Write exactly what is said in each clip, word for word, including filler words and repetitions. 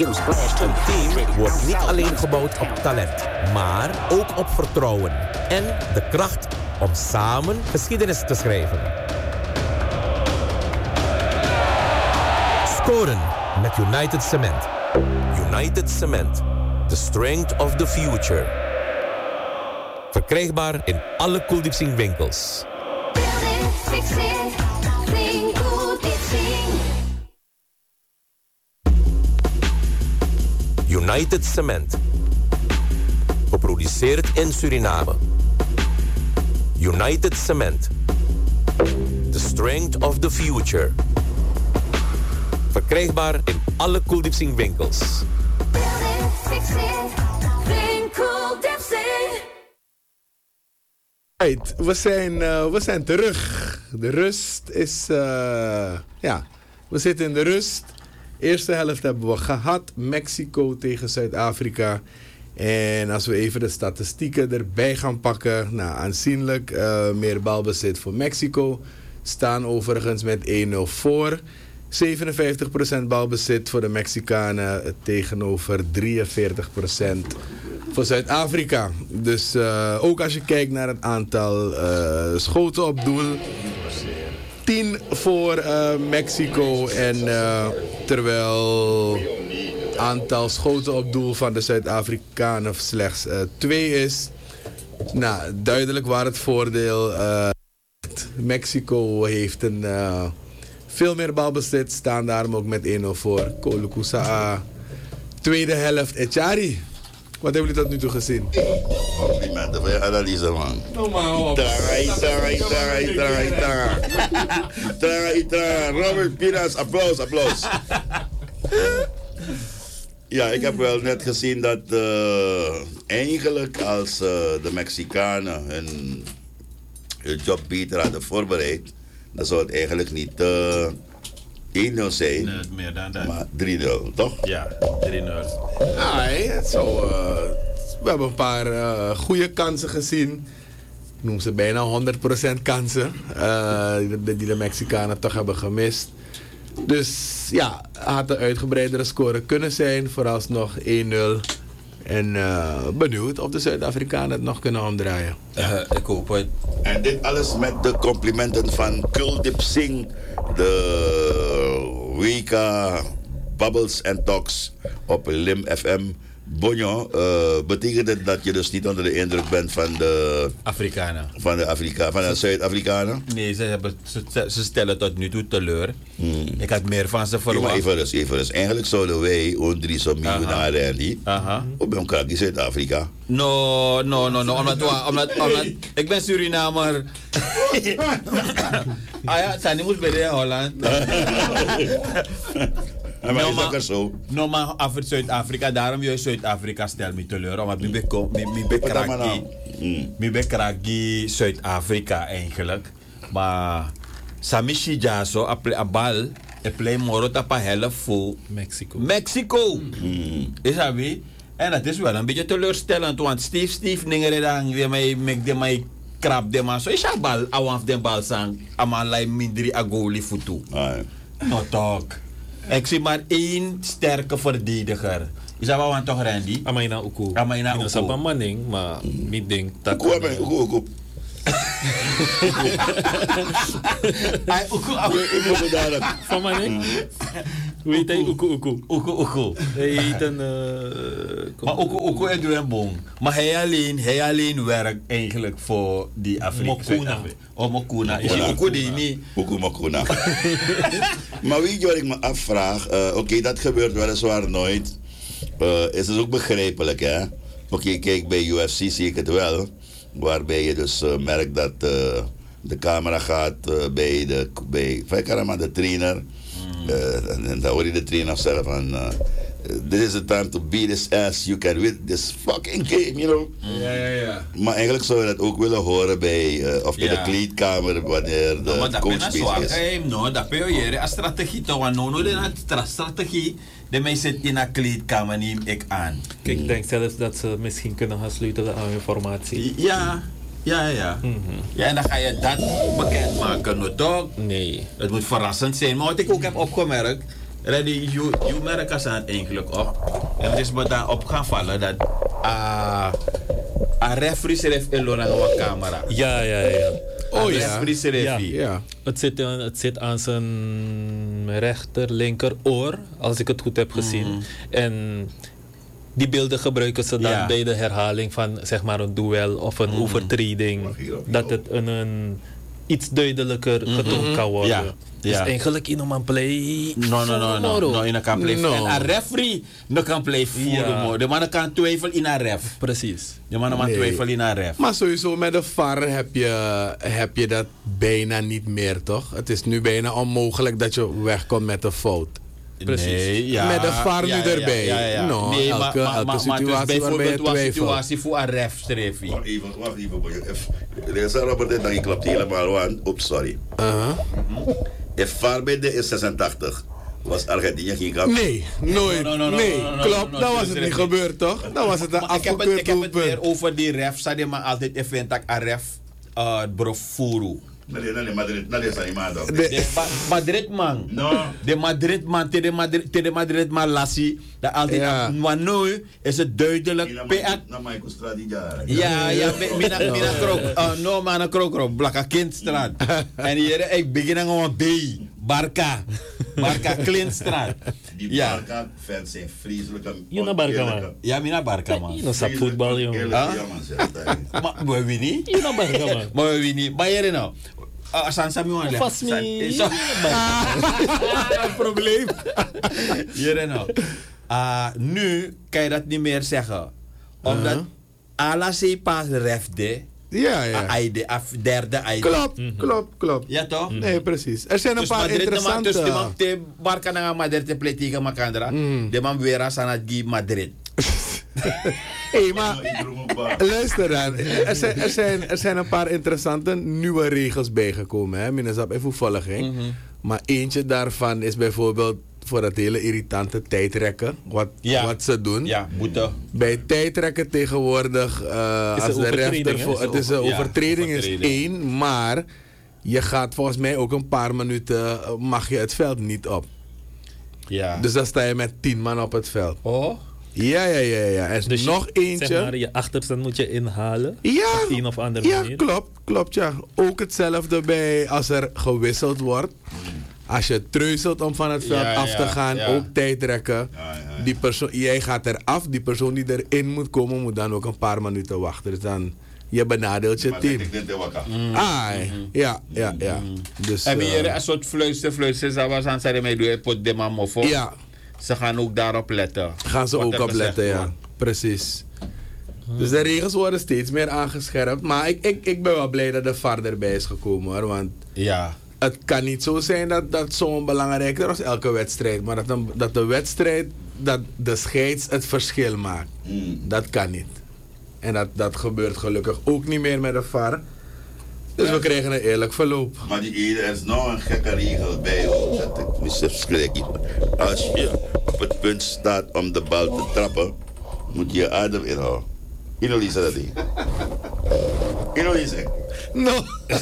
Een team wordt niet alleen gebouwd op talent, maar ook op vertrouwen en de kracht om samen geschiedenis te schrijven. Scoren met United Cement. United Cement. The strength of the future. Verkrijgbaar in alle Koeldiepsing winkels. United Cement. Geproduceerd in Suriname. United Cement. The strength of the future. Verkrijgbaar in alle Koeldiepsing winkels. Right, we zijn, uh, we zijn terug. De rust is... Uh, ja, we zitten in de rust. Eerste helft hebben we gehad. Mexico tegen Zuid-Afrika. En als we even de statistieken erbij gaan pakken. Nou, aanzienlijk uh, meer balbezit voor Mexico. Staan overigens met één nul voor. zevenenvijftig procent balbezit voor de Mexicanen tegenover drieënveertig procent voor Zuid-Afrika. Dus uh, ook als je kijkt naar het aantal uh, schoten op doel. tien voor uh, Mexico en uh, terwijl het aantal schoten op doel van de Zuid-Afrikanen slechts uh, twee is. Nou, duidelijk waar het voordeel. Uh, Mexico heeft een... Uh, Veel meer balbezit, staan daarom ook met één nul voor. Koluku Sa'a. Tweede helft, Echari. Wat hebben jullie tot nu toe gezien? Complimenten voor je analyse, man. Normaal. Tara, tara, tara, tara, tara. Tara, tara. Robert Piras, applaus, applaus. Ja, ik heb wel net gezien dat uh, eigenlijk als uh, de Mexicanen hun, hun job beter hadden voorbereid, dan zou het eigenlijk niet uh, één nul zijn, nee, meer dan dat. Maar drie nul, toch? Ja, drie nul. Ah, het zo, uh, we hebben een paar uh, goede kansen gezien. Ik noem ze bijna honderd procent kansen. Uh, die, die de Mexicanen toch hebben gemist. Dus ja, had een uitgebreidere score kunnen zijn. Vooralsnog één nul. En uh, benieuwd of de Zuid-Afrikanen het nog kunnen omdraaien. Uh, ik hoop het. En dit alles met de complimenten van Kuldip-Singh, de Weka Bubbles and Talks op Lim F M. Bonjo, uh, betekent het dat je dus niet onder de indruk bent van de Afrikanen? Van de, Afrika, van de Zuid-Afrikanen? Nee, ze, hebben, ze, ze stellen tot nu toe teleur. Hmm. Ik had meer van ze verwacht. Ja, even eens, even eens. Eigenlijk zouden wij drie zo'n miljonair en die op een krak in Zuid-Afrika. No, no, no, no. Omdat, omdat, omdat, ik ben Surinamer. Ah ja, Sani moest bij de Holland. Maar no, is dat er zo? No, maar over Zuid-Afrika, daarom juist Zuid-Afrika stel me teleur. Want ik ben kragi Zuid-Afrika eigenlijk. Maar Samishi Jaso, a bal, e play moro tapa helft voor Mexico. Mexico! Mm. Is dat wie? En dat is wel een beetje teleurstellend, want Steve, Steve, ningere dan, die mij, mek de mij krap de man. Zo is dat bal, awaf de bal sang, amalai mindri agoli futu. No talk. Ik zie maar één sterke verdediger. Is dat wel toch, Randy? Amaina Uku. Amaina Uku. Ik heb een manning, maar ik denk dat... Uku, Uku, Uku, Uku. Ay, Uku, Uku. Van manning? Hoe heet hij? Uku, Uku. Uku, Uku. Hij heet een... Maar Uku, Uku is een boom. Maar hij alleen, hij alleen werkt eigenlijk voor die Afrika. Mokuna. Oh, Mokuna. Is die Uku die niet? Uku Mokuna. Maar weet je wat ik me afvraag? Uh, Oké, okay, dat gebeurt weliswaar nooit. Uh, is het ook begrijpelijk, hè? Oké, okay, kijk, bij U F C zie ik het wel. Waarbij je dus uh, merkt dat uh, de camera gaat uh, bij de... bij Karama, de trainer. Mm. Uh, en dan hoor je de trainer zeggen van... Uh, this is the time to beat his ass. You can win this fucking game, you know. Ja, ja, ja. Maar eigenlijk zou je dat ook willen horen bij... Uh, of in ja. de kleedkamer wanneer de no, coach bezig is. Hey, no, dat ben je een strategie toch. Want no, no, de strategie... De mensen zit in een kleedkamer, neem ik aan. Kijk, ik denk zelfs dat ze misschien kunnen gaan sleutelen aan informatie. Ja, ja, ja. Mm-hmm. Ja, en dan ga je dat bekendmaken, no toch? Nee. Het moet verrassend zijn. Maar wat ik ook heb opgemerkt, Ready, je, je merkt als aan eigenlijk op. En het is me dan op gaan vallen dat uh, een referee schreef in Lona een camera. Ja, ja, ja. Oh Een ja. referee schreef Ja. hier. Ja. Het zit, aan, het zit aan zijn rechter, linker oor, als ik het goed heb gezien. Mm. En die beelden gebruiken ze dan Ja. bij de herhaling van zeg maar een duel of een Mm. overtreding. Mag hier ook Dat niet het een, een iets duidelijker Mhm. getoond kan worden. Ja. Dus Ja. eigenlijk in een play. No, no, no, no. No, in een kan play. No. En een referee no kan play voor Ja. de De man kan twijfelen in een ref. Precies. De man kan Nee. twijfelen in een ref. Maar sowieso met de V A R heb je, heb je dat bijna niet meer, toch? Het is nu bijna onmogelijk dat je wegkomt met een fout. Precies. Nee, ja, Met de V A R ja, nu ja, erbij. Ja, ja, ja. No, nee, elke- maar, maar, elke maar, maar situatie dus waarbij je bijvoorbeeld was een twijfelt. situatie voor een ref schreef hij. Wacht even, wacht even. boy. If- Er is een Robert, dat klopt helemaal, want... Oeps, sorry. Uh-huh. If V A R bij de is zesentachtig, was Argentinië geen kap. Nee, nooit. No, no, no, no, nee, no, no, no, klopt. no, Dan no, was no, het no, niet no, gebeurd, toch? Dan was het een Maar ik heb het, afgekeurd ik heb het weer doelpunt. over die ref. Zei maar altijd even dat een ref uh, brofuru. Nee, nee, nee, Madrid, nee, dat is niet maar De- De Ma- Madrid man. No. De Madrid man, te de Madrid, te de Madrid man lassie. Dat altijd, Ja. maar nu is het duidelijk. P- Na mijn Stradi, ja. Ja, ja, mi- mina, mina krok, uh, no man, een krok, krok, blakka kindstraat. En hier, ik begin aan gewoon B, Barca, Barca Klintstraat. Die Ja, Barca-fans zijn vreselijk. Je naar Barca, man. ja, mina Barca man. Je nog voetbal, jongen. Ah? Ja, man, zeg dat. Maar we winnen niet. Je naar Barca, man. Maar we winnen niet. Maar hier nou. Uh, San Sami man. Vast me. Zo. Een probleem. Hier nou. Uh, nu kan je dat niet meer zeggen. Omdat Uh-huh. alla se pas refde. Ja, ja. Aide, af derde aide. Klopt, klopt, klopt. Ja toch? Nee, precies. Er zijn een Dus paar Madrid, de man, dus de man, interessante... te Barca na Madrid te play tegen Macandra. De man weer aan het die Madrid. Hé, maar luister dan. Er zijn, er, zijn, er zijn een paar interessante nieuwe regels bijgekomen. Hè? Minnesap even volging. Maar eentje daarvan is bijvoorbeeld voor dat hele irritante tijdrekken. Wat, Ja. wat ze doen. Ja, boete. Bij tijdrekken tegenwoordig, uh, Is als een de ref overtreding, hè? ervoor... Is een Het is een over- ja, overtreding, is overtreding. één, maar je gaat volgens mij ook een paar minuten, uh, mag je het veld niet op. Ja. Dus dan sta je met tien man op het veld. Oh? Ja, ja, ja, ja. En Dus je- nog eentje. Zeg maar, je achterstand moet je inhalen. Ja, Op een of andere ja manier. klopt, klopt ja. Ook hetzelfde bij als er gewisseld wordt. Als je treuzelt om van het veld Ja, af te ja, gaan, ja. ook tijdrekken. Ja, ja, ja. Die persoon, jij gaat eraf, die persoon die erin moet komen, moet dan ook een paar minuten wachten. Dus dan, je benadeelt je Maar team. ik denk dat wakker. Ah, ja, ja, ja. Dus, En eh, hier een soort fluister, fluister, dat was aan het mij doen, pot de man moffo. ja, Ze gaan ook daarop letten. gaan ze Wat ook er op gezegd letten, ja. wordt. Precies. Dus de regels worden steeds meer aangescherpt. Maar ik, ik, ik ben wel blij dat de V A R erbij is gekomen hoor. Want Ja. het kan niet zo zijn dat, dat zo'n belangrijker als elke wedstrijd. Maar dat, een, dat de wedstrijd, dat de scheids het verschil maakt. Mm. Dat kan niet. En dat, dat gebeurt gelukkig ook niet meer met de V A R. Dus we krijgen een eerlijk verloop. Maar die ene, er is nog een gekke regel bij, hoor. Dat ik mezelf schrik. Als je op het punt staat om de bal te trappen, moet je je adem inhouden. Inolise dat ding. Inolise. No.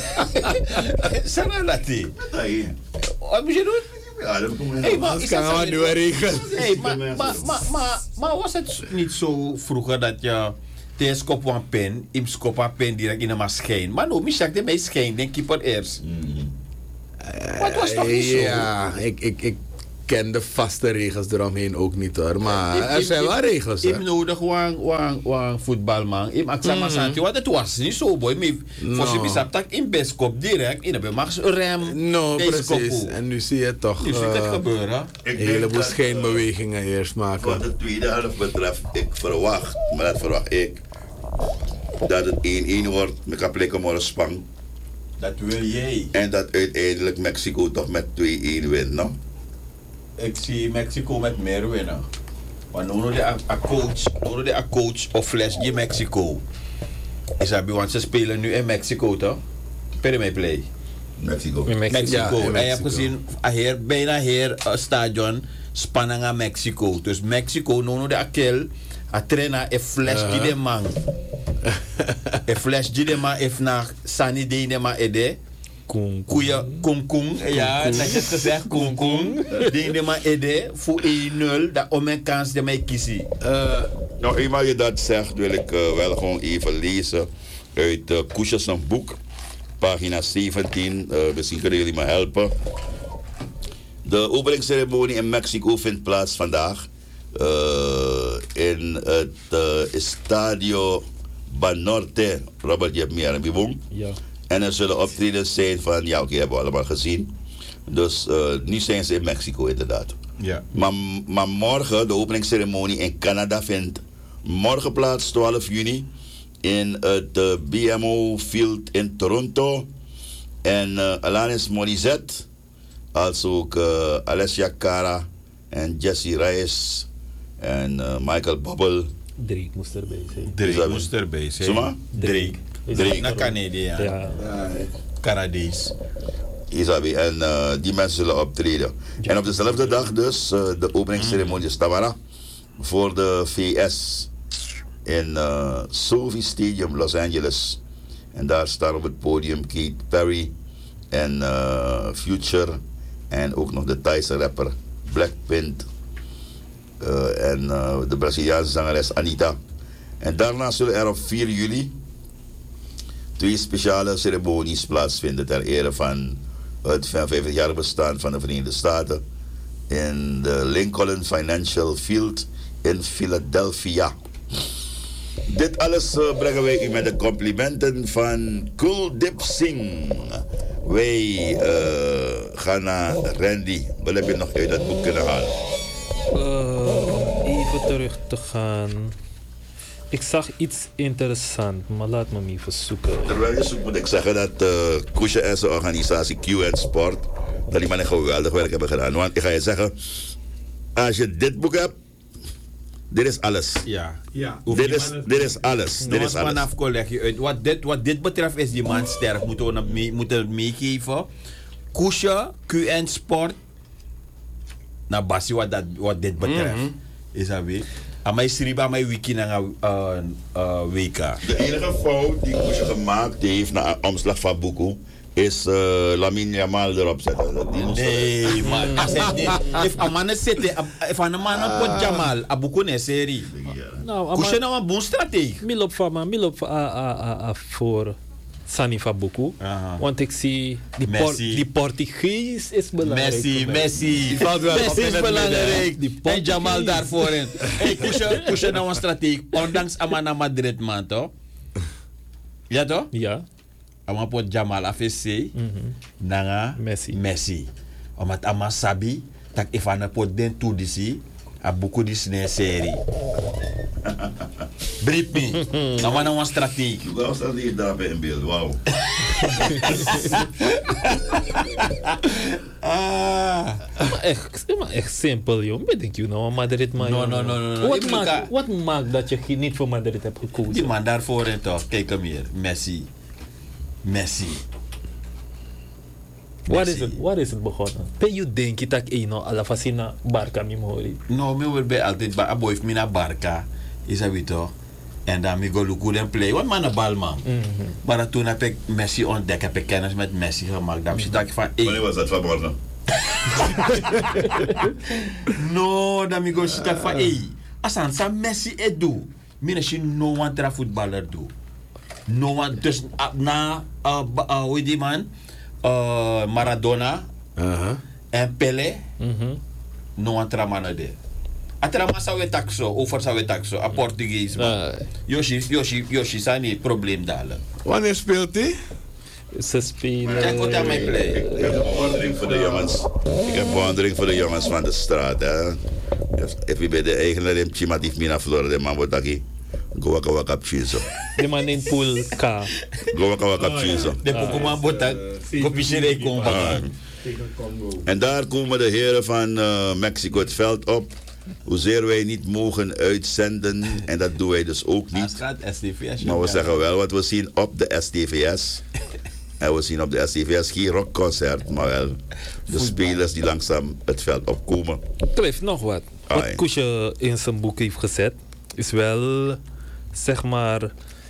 Zeg dat die. Dat hier. Wat moet je doen? Ja, dat komt Hey, in. maar Dat is kan dat wel zo een niet- nieuwe regel. Hey, maar, maar, maar, maar, maar was het niet zo vroeger dat je tegen skop een pen, im skop een pen direct in een schijn. Maar nou, misschien de mij schijn, denk ik het eerst. Maar het was toch niet zo? Ja, ik, ik, ik ken de vaste regels eromheen ook niet hoor. Maar Ik- er ik- zijn ik- wel regels. Ik Hè? nodig een voetbalman. Ik maak sama santi, want het was niet zo boy. Maar voor No. je bisap tak in beskop direct, in de mag rem. No, deze precies. koppel. En nu zie je toch Nu ziet het eh, gebeuren. Ik een denk heleboel dat, schijnbewegingen eerst Wat maken. de tweede helft betreft, ik verwacht, maar dat verwacht ik, dat het één-één wordt met Kapleke Morspang. Dat wil jij. En dat uiteindelijk Mexico toch met twee-één wint, no? Ik zie Mexico met meer winnen. Maar nu nog de a coach, nu de a coach of flash die Mexico. Is dat bij want ze spelen nu in Mexico toch? Per mij play. Mexico. In Mexico. Mexico. Ja, in En je hebt Mexico. gezien, ah, hier, bijna hier uh, stadion spanning aan Mexico. Dus Mexico, nu nog de akkel, a trainer, een flash die de man. Een flash die de man, heeft naar Sunny de man ede. Koen. Koeien, koen koen. Ja, dat je het gezegd, koen koen. Ding de maar ede, voor één nul, dat om een kans de mij kiezen. Uh, nou, eenmaal je dat zegt, wil ik uh, wel gewoon even lezen uit uh, Koesjes een boek, pagina zeventien. Uh, misschien kunnen jullie me helpen. De openingsceremonie in Mexico vindt plaats vandaag uh, in het uh, Estadio Banorte. Robert, je hebt meer aan Bibong. Ja. En er zullen optredens zijn van, ja oké, okay, hebben we allemaal gezien. Dus uh, nu zijn ze in Mexico inderdaad. Ja. Maar, maar morgen, de openingsceremonie in Canada vindt morgen plaats, twaalf juni. In het uh, B M O Field in Toronto. En uh, Alanis Morissette, als ook uh, Alessia Cara en Jesse Reyes en uh, Michael Bublé. Drake moest erbij zijn. Drake moest erbij zijn. Zoma? Drake. Drake. Naar Canadië. Ja. Canadees. Isabi. En uh, die mensen zullen optreden. Ja. En op dezelfde dag dus uh, de openingsceremonie is Tamara voor de V S in uh, Sophie Stadium, Los Angeles. En daar staan op het podium Katy Perry en uh, Future en ook nog de Thaise rapper Blackpink uh, en uh, de Braziliaanse zangeres Anitta. En daarna zullen er op vier juli twee speciale ceremonies plaatsvinden ter ere van het vijfenvijftig-jarig bestaan van de Verenigde Staten in de Lincoln Financial Field in Philadelphia. Dit alles uh, brengen wij u met de complimenten van Kuldeep Singh. Wij uh, gaan naar Randy. Wat heb je nog uit dat boek kunnen halen? Uh, even terug te gaan. Ik zag iets interessants, maar laat me even zoeken. Terwijl je zoekt moet ik zeggen dat uh, Koesje en zijn organisatie Q en Sport, dat die mannen geweldig werk hebben gedaan. Want ik ga je zeggen, als je dit boek hebt, dit is alles. Ja. Ja. Dit is, dit is alles. Dit is alles. Vanaf collega uit. Wat dit, wat dit betreft is die man sterk. Moeten we mee, moeten meegeven. Koesje, Q en Sport. Nou, Basi, wat, dat, wat dit betreft. Mm-hmm. Is dat weer? Aan mij schreef aan mij wiki naar uh, uh, W K. De enige fout die Koesje gemaakt heeft na omslag van Buku is uh, Lamine Yamal erop zetten. Die nee, maar als een man zit, if een man op Jamal, Abuku ne serie. Nou, Koesje nou een boon strategie. Milop van me, milop voor Sani Fabuku. Want ik zie die, por, die Portugees is belangrijk. Messi, Messi. Messi is belangrijk. Die en Jamal daarvoor in. Hey, Koesje, Koesje nou een strategie. Ondanks Amana Madrid man toch? Ja toch? Ja. Ama pot Jamal afese mm-hmm. Nanga Messi. Messi. Omdat ama sabi tak ifana pot den tu disi a buku dis ne serie. Brief me. Ama na een strategie. Hoe staat die daarbij in beeld? Wauw. ah. Maar echt, maar echt simpel, joh. Wat denk je nou, Madrid, man? No, no, no, no, no. Wat maakt, wat maakt dat je niet voor Madrid hebt gekozen? Die man daarvoor en toch. Kijk hem hier. Messi. Messi. Wat is het? Wat is het begonnen? Ben je denk je dat ik nou alla fascina Barca mi mori? No, me wil bij altijd ba aboy mi na Barca. Is dat toch? En dan me go look en play. Wat man een bal man. Mm-hmm. Maar toen heb ik Messi ontdekt, heb ik kennis met Messi gemaakt. Dan mm-hmm. dacht ik van. Wanneer was dat vanmorgen? No, dan me go zitten van. Hey, asan sa Messi het doe. Mine si no one tra voetballer doe. No one, dus uh, na, uh, uh, hoe die man, uh, Maradona uh-huh. en Pelé, mm-hmm. no one tramana de. A trama sa we takso, over sa we takso, a Portugees man. Uh. Yoshi, Yoshi, Yoshi, sa niet probleem dalen. Wanneer speelt hij? Ze spelen... Kijk wat hij mij play. Ik heb een bewondering voor de jongens. Ik heb een bewondering voor de jongens van de straat. Hè. If je bij de eigenaar in Chimatief Mina Florida, man, wat ik Go waka waka pchizo. De man in pool K. Go waka waka pchizo. De Pokémon botak. Go pichire kom. En daar komen de heren van uh, Mexico het veld op. Hoezeer wij niet mogen uitzenden. En dat doen wij dus ook niet. Maar we zeggen wel wat we zien op de S T V S. En we zien op de S T V S geen rockconcert. Maar wel de spelers die langzaam het veld opkomen. Er heeft nog wat. Wat Koesje in zijn boek heeft gezet. Is wel, zeg maar,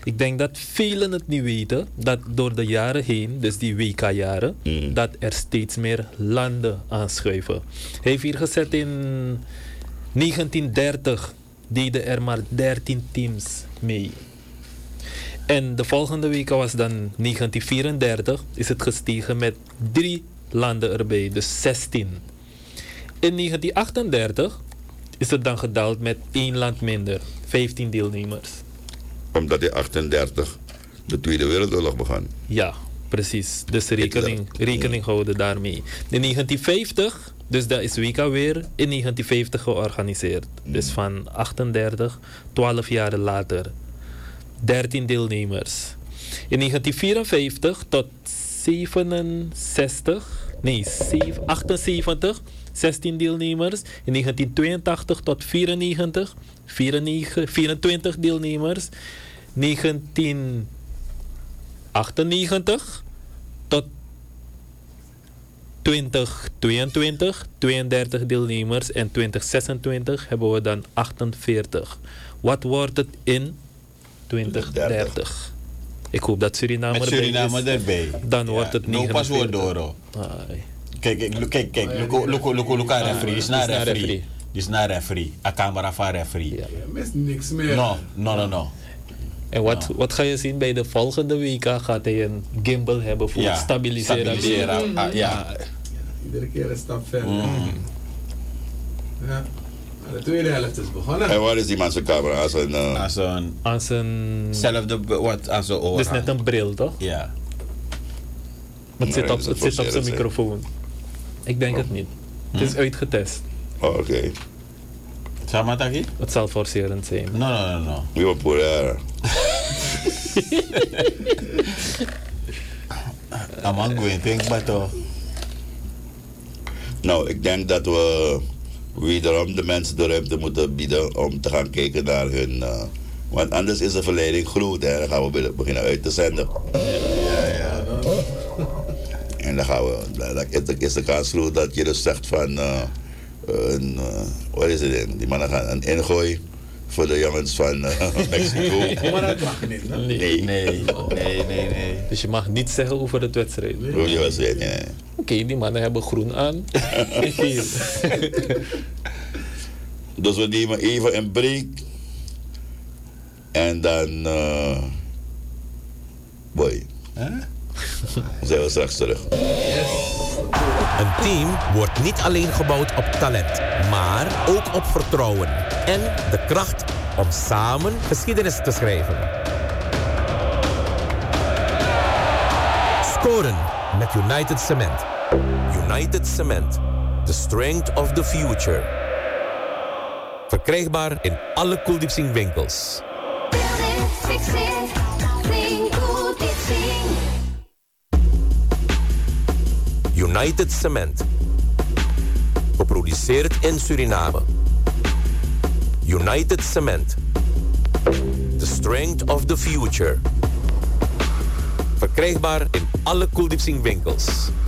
Ik denk dat velen het niet weten, dat door de jaren heen, dus die W K-jaren, mm. dat er steeds meer landen aanschuiven. Hij heeft hier gezet in negentien dertig deden er maar dertien teams mee. En de volgende week was dan negentien vierendertig, is het gestegen met drie landen erbij, dus zestien. In negentien achtendertig is het dan gedaald met één land minder, vijftien deelnemers. Omdat in achtendertig de Tweede Wereldoorlog begon. Ja, precies. Dus rekening, rekening houden daarmee. In negentien vijftig, dus dat is W K weer in negentien vijftig georganiseerd. Mm. Dus van achtendertig, twaalf jaar later. dertien deelnemers. In negentien vierenvijftig tot zevenenzestig, nee, achtenzeventig, zestien deelnemers. In negentien tweeëntachtig tot vierennegentig, vierentwintig deelnemers. negentien achtennegentig tot twintig tweeëntwintig, tweeëndertig deelnemers. En twintig zesentwintig hebben we dan achtenveertig. Wat wordt het in twintig dertig? Ik hoop dat Suriname, Met Suriname erbij is. erbij. Dan ja, wordt het negenenveertig. No pas door. Kijk, kijk, kijk, kijk. Look aan referee. Dit is naar referee. Dit is naar referee. Een camera van referee. Ja, mis niks meer. No, no, no, no. En wat, no. wat ga je zien bij de volgende W K? Gaat hij een gimbal hebben voor ja, stabiliseren? stabiliseren. Ah, ja. Ja. Iedere keer een stap verder. Mm. Ja. De tweede helft is begonnen. En waar is die man zijn camera? Als een... Uh... Als een... Als een... Zelfde... Wat? Als een oor. Dus net een bril, toch? Ja. Maar het zit op, het zit op zijn microfoon. Ik denk hm? het niet. Hm? Het is uitgetest. Oh, oké. Okay. Zal maar dat het zal forcerend zijn. No, no, no, no. Je wordt poeder. Amang, ik denk maar toch. Nou, ik denk dat we wederom de mensen de ruimte moeten bieden om te gaan kijken naar hun... Uh, want anders is de verleiding groot, hè. Dan gaan we beginnen uit te zenden. Ja, ja. En dan gaan we... Dan is de kans groot dat je dus zegt van... Uh, een, uh, wat is het in? Die mannen gaan een ingooi voor de jongens van uh, Mexico. Maar dat mag niet, hè? Nee. Nee. Nee, nee, nee, nee. Dus je mag niet zeggen over het wedstrijd. Nee. Over de wedstrijd, nee. Oké, okay, die mannen hebben groen aan. Dus we nemen even een break. En dan... Uh, boy. Huh? Zijn we straks terug. Een team wordt niet alleen gebouwd op talent, maar ook op vertrouwen. En de kracht om samen geschiedenis te schrijven. Scoren met United Cement. United Cement. The strength of the future. Verkrijgbaar in alle Koeldiepsing winkels. United Cement. Geproduceerd in Suriname. United Cement. The strength of the future. Verkrijgbaar in alle Koeldiepsing winkels.